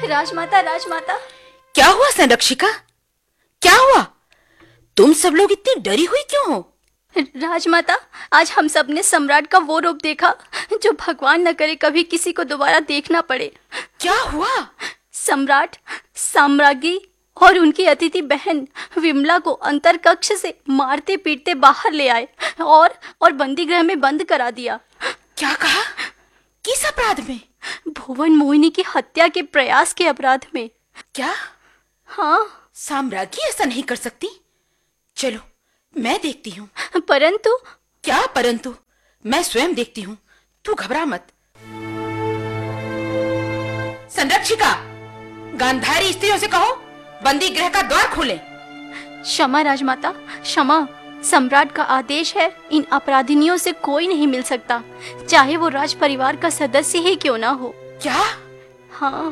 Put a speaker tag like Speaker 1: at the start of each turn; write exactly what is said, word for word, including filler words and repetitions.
Speaker 1: राजमाता, राजमाता।
Speaker 2: क्या हुआ संरक्षिका? क्या हुआ? तुम सब लोग इतनी डरी हुई क्यों हो?
Speaker 1: राजमाता, आज हम सब ने सम्राट का वो रूप देखा जो भगवान न करे कभी किसी को दोबारा देखना पड़े।
Speaker 2: क्या हुआ?
Speaker 1: सम्राट, साम्राज्ञी और उनकी अतिथि बहन विमला को अंतर कक्ष से मारते पीटते बाहर ले आए और और बंदी गृह में बंद करा दिया।
Speaker 2: क्या कहा? किस अपराध में?
Speaker 1: भुवन मोहिनी की हत्या के प्रयास के अपराध में।
Speaker 2: क्या?
Speaker 1: हाँ।
Speaker 2: साम्राज्ञी ऐसा नहीं कर सकती। चलो मैं देखती हूँ।
Speaker 1: परंतु।
Speaker 2: क्या परंतु? मैं स्वयं देखती हूँ, तू घबरा मत। संरक्षिका, गांधारी स्त्रियों से कहो बंदी गृह का द्वार खोलें।
Speaker 1: क्षमा राजमाता, क्षमा। सम्राट का आदेश है, इन अपराधिनियों से कोई नहीं मिल सकता, चाहे वो राज परिवार का सदस्य ही क्यों ना हो।
Speaker 2: क्या?
Speaker 1: हाँ।